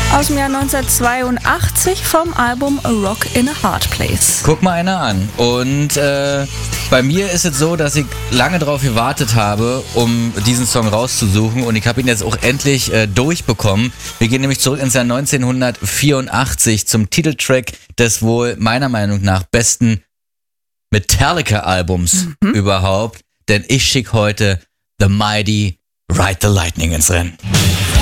Aus dem Jahr 1982 vom Album A Rock in a Hard Place. Guck mal einer an. Und bei mir ist es so, dass ich lange darauf gewartet habe, um diesen Song rauszusuchen. Und ich habe ihn jetzt auch endlich durchbekommen. Wir gehen nämlich zurück ins Jahr 1984 zum Titeltrack des wohl meiner Meinung nach besten Metallica-Albums überhaupt. Denn ich schicke heute The Mighty Ride the Lightning ins Rennen.